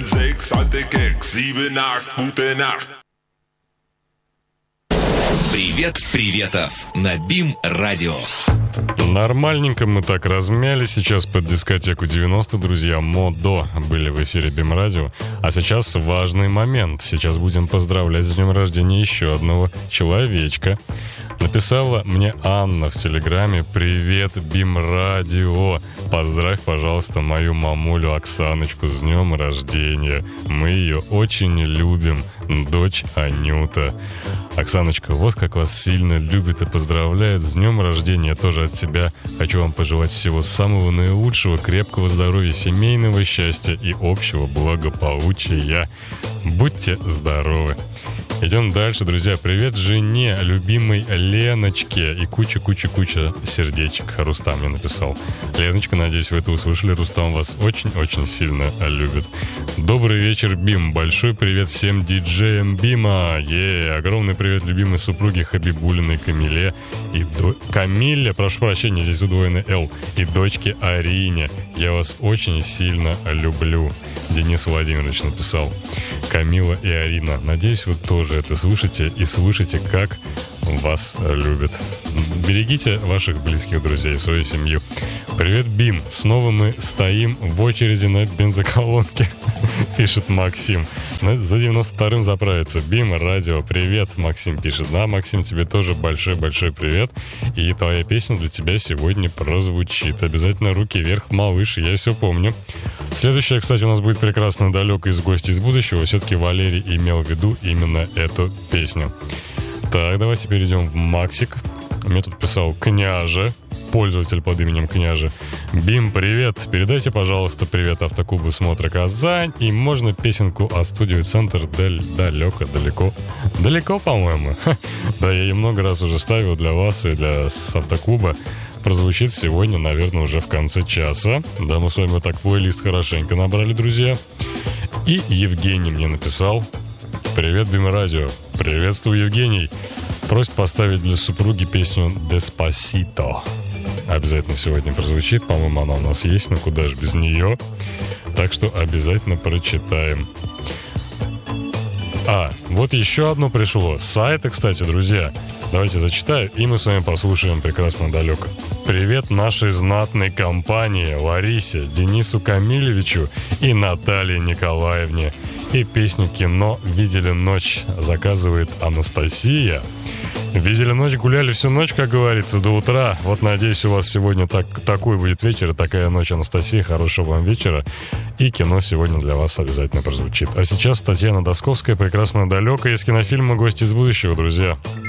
6, alte Keks, 7, 8, gute Nacht. Привет, приветов на БИМ-радио. Нормальненько мы так размялись сейчас под дискотеку 90, друзья. Модо были в эфире БИМ-радио. А сейчас важный момент. Сейчас будем поздравлять с днем рождения еще одного человечка. Написала мне Анна в Телеграме: «Привет, БИМ-радио. Поздравь, пожалуйста, мою мамулю Оксаночку с днем рождения. Мы ее очень любим. Дочь Анюта». Оксаночка, вот как вас сильно любят и поздравляют с днем рождения. Я тоже от себя хочу вам пожелать всего самого наилучшего, крепкого здоровья, семейного счастья и общего благополучия. Будьте здоровы. Идем дальше, друзья. Привет жене, любимой Леночке. И куча сердечек. Рустам мне написал. Леночка, надеюсь, вы это услышали. Рустам вас очень-очень сильно любит. Добрый вечер, БИМ. Большой привет всем диджеям БИМа. Огромный привет любимой супруге Хабибулиной Камиле. И Камиле, прошу прощения, здесь удвоенный Л. И дочке Арине. Я вас очень сильно люблю. Денис Владимирович написал. Камила и Арина. Надеюсь, вы тоже это слышите и слышите, как вас любят. Берегите ваших близких друзей, свою семью. Привет, БИМ. Снова мы стоим в очереди на бензоколонке, пишет Максим. За 92-м заправиться. БИМ-радио. Привет, Максим пишет. Да, Максим, тебе тоже большой-большой привет. И твоя песня для тебя сегодня прозвучит. Обязательно руки вверх, малыш, я все помню. Следующая, кстати, у нас будет прекрасно далеко из гостей из будущего. Все-таки Валерий имел в виду именно эту песню. Так, давайте перейдем в Максик. Мне тут писал Княже, пользователь под именем Княже. БИМ, привет. Передайте, пожалуйста, привет автоклубу «Смотра Казань». И можно песенку от студии «Центр» далеко, по-моему. Да, я ее много раз уже ставил для вас и для автоклуба. Прозвучит сегодня, наверное, уже в конце часа. Да, мы с вами вот так плейлист хорошенько набрали, друзья. И Евгений мне написал: «Привет, БИМ-радио». Приветствую, Евгений. Просит поставить для супруги песню «Деспасито». Обязательно сегодня прозвучит. По-моему, она у нас есть, но куда же без нее. Так что обязательно прочитаем. Вот еще одно пришло. С сайта, кстати, друзья. Давайте зачитаю, и мы с вами послушаем прекрасно далеко. Привет нашей знатной компании Ларисе, Денису Камилевичу и Наталье Николаевне. И песню «Кино. Видели ночь» заказывает Анастасия. Видели ночь, гуляли всю ночь, как говорится, до утра. Вот, надеюсь, у вас сегодня такой будет вечер и такая ночь, Анастасия. Хорошего вам вечера. И кино сегодня для вас обязательно прозвучит. А сейчас Татьяна Досковская, прекрасно далеко, из кинофильма «Гости из будущего», друзья.